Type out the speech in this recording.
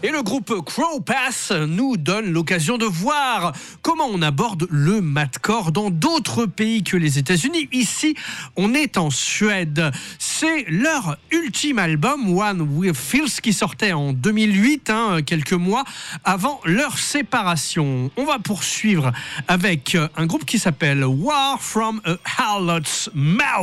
Et le groupe Crow Pass nous donne l'occasion de voir comment on aborde le madcore dans d'autres pays que les États-Unis. Ici, on est en Suède. C'est leur ultime album, One With Feels, qui sortait en 2008, quelques mois avant leur séparation. On va poursuivre avec un groupe qui s'appelle War From a Harlot's Mouth.